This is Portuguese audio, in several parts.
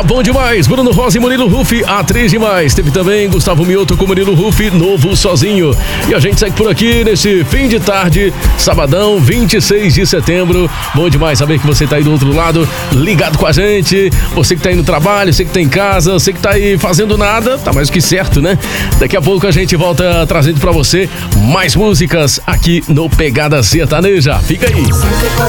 Tá bom demais. Bruno Rosa e Murilo Ruff, atriz demais. Teve também Gustavo Mioto com Murilo Ruff, Novo Sozinho. E a gente segue por aqui nesse fim de tarde, sabadão, 26 de setembro. Bom demais saber que você tá aí do outro lado, ligado com a gente. Você que tá aí no trabalho, você que tá em casa, você que tá aí fazendo nada, tá mais que certo, né? Daqui a pouco a gente volta trazendo pra você mais músicas aqui no Pegada Sertaneja. Fica aí. 104.7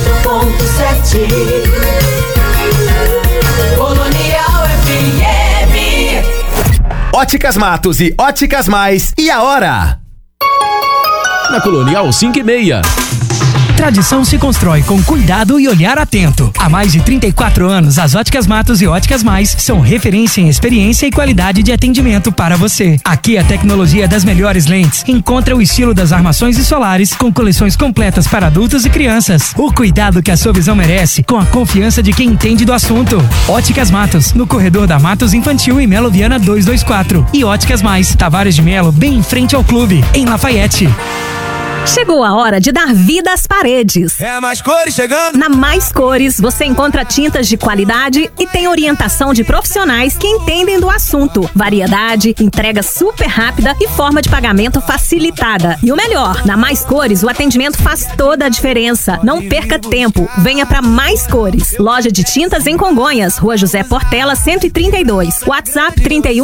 Colonial FM. Óticas Matos e Óticas Mais. E a hora? Na Colonial 5:30. Tradição se constrói com cuidado e olhar atento. Há mais de 34 anos, as Óticas Matos e Óticas Mais são referência em experiência e qualidade de atendimento para você. Aqui a tecnologia das melhores lentes encontra o estilo das armações e solares com coleções completas para adultos e crianças. O cuidado que a sua visão merece com a confiança de quem entende do assunto. Óticas Matos, no corredor da Matos Infantil e Melo Viana 224. E Óticas Mais, Tavares de Melo, bem em frente ao clube, em Lafayette. Chegou a hora de dar vida às paredes. É a Mais Cores chegando. Na Mais Cores, você encontra tintas de qualidade e tem orientação de profissionais que entendem do assunto. Variedade, entrega super rápida e forma de pagamento facilitada. E o melhor, na Mais Cores, o atendimento faz toda a diferença. Não perca tempo. Venha para Mais Cores. Loja de tintas em Congonhas, Rua José Portela, 132. WhatsApp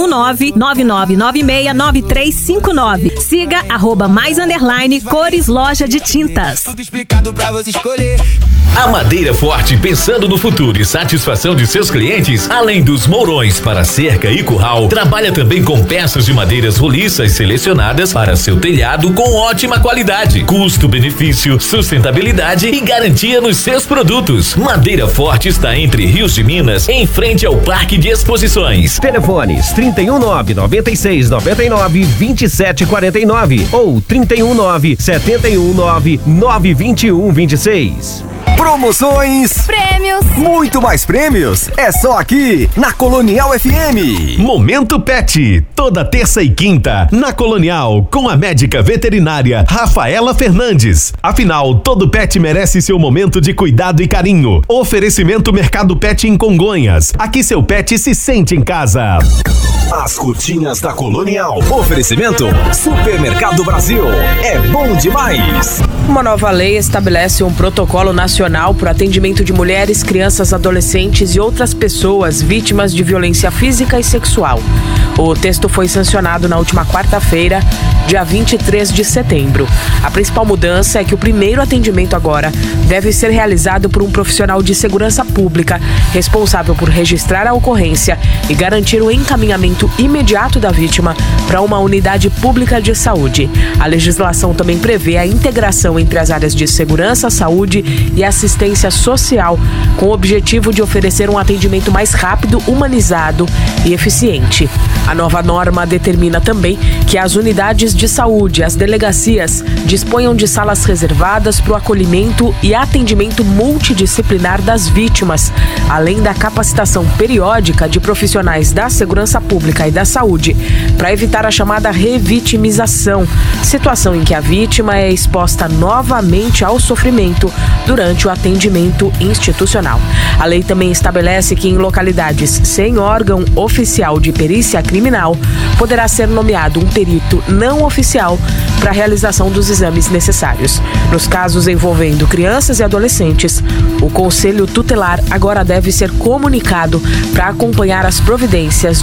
319-9996-9359. Siga @mais_cores Loja de Tintas. Tudo explicado pra você escolher. A Madeira Forte, pensando no futuro e satisfação de seus clientes, além dos mourões para cerca e curral, trabalha também com peças de madeiras roliças selecionadas para seu telhado com ótima qualidade, custo-benefício, sustentabilidade e garantia nos seus produtos. Madeira Forte está entre Rios de Minas, em frente ao Parque de Exposições. Telefones 319-9699-2749 ou 319-719-92126. Promoções, Prêmios, muito mais prêmios, é só aqui na Colonial FM. Momento Pet, toda terça e quinta, na Colonial, com a médica veterinária Rafaela Fernandes. Afinal, todo pet merece seu momento de cuidado e carinho. Oferecimento Mercado Pet em Congonhas. Aqui seu pet se sente em casa. As curtinhas da Colonial. Oferecimento Supermercado Brasil. É bom demais. Uma nova lei estabelece um protocolo nacional para o atendimento de mulheres, crianças, adolescentes e outras pessoas vítimas de violência física e sexual. O texto foi sancionado na última quarta-feira, dia 23 de setembro. A principal mudança é que o primeiro atendimento agora deve ser realizado por um profissional de segurança pública responsável por registrar a ocorrência e garantir o encaminhamento imediato da vítima para uma unidade pública de saúde. A legislação também prevê a integração entre as áreas de segurança, saúde e assistência social, com o objetivo de oferecer um atendimento mais rápido, humanizado e eficiente. A nova norma determina também que as unidades de saúde, as delegacias, disponham de salas reservadas para o acolhimento e atendimento multidisciplinar das vítimas, além da capacitação periódica de profissionais da segurança pública e da saúde, para evitar a chamada revitimização, situação em que a vítima é exposta novamente ao sofrimento durante o atendimento institucional. A lei também estabelece que em localidades sem órgão oficial de perícia criminal, poderá ser nomeado um perito não oficial para a realização dos exames necessários. Nos casos envolvendo crianças e adolescentes, o Conselho Tutelar agora deve ser comunicado para acompanhar as providências